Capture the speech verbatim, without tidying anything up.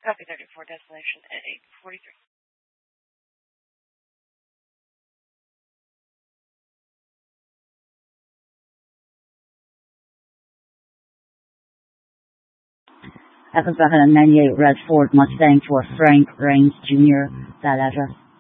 Copy thirty-four, destination at eight forty-three. Athens ninety-eight, red Ford Mustang for Frank Raines Junior That address.